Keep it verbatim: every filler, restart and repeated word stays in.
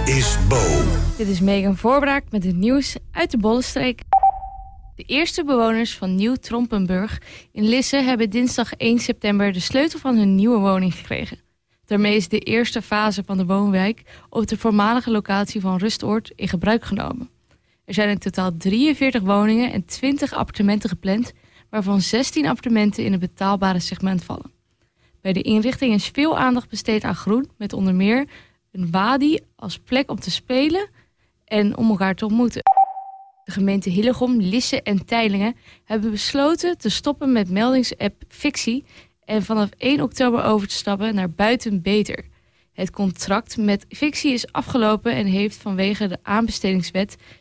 is Bo. Dit is Megan Voorbraak met het nieuws uit de Bollenstreek. De eerste bewoners van Nieuw-Trompenburg in Lisse hebben dinsdag één september de sleutel van hun nieuwe woning gekregen. Daarmee is de eerste fase van de woonwijk op de voormalige locatie van Rustoord in gebruik genomen. Er zijn in totaal drieënveertig woningen en twintig appartementen gepland, waarvan zestien appartementen in het betaalbare segment vallen. Bij de inrichting is veel aandacht besteed aan groen, met onder meer een wadi als plek om te spelen en om elkaar te ontmoeten. De gemeente Hillegom, Lisse en Teylingen hebben besloten te stoppen met meldingsapp Fictie en vanaf één oktober over te stappen naar Buiten Beter. Het contract met Fictie is afgelopen en heeft vanwege de aanbestedingswet